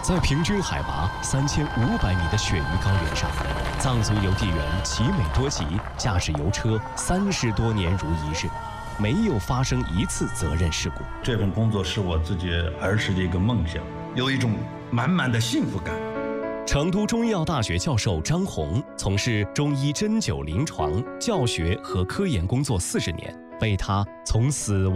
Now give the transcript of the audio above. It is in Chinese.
在平均海拔3500米的雪域高原上，藏族邮递员齐美多吉驾驶邮车30多年如一日，没有发生一次责任事故。 这份工作是我自己儿时的一个梦想，有一种满满的幸福感。 成都中医药大学教授张红从事中医针灸临床、教学和科研工作40年，为他从死亡